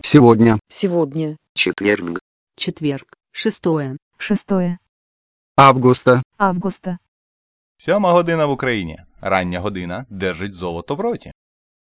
Сегодня. Сегодня. Четверг. Четверг. 6 Августа. августа. 7 година в Україні. Рання година держить золото в роті.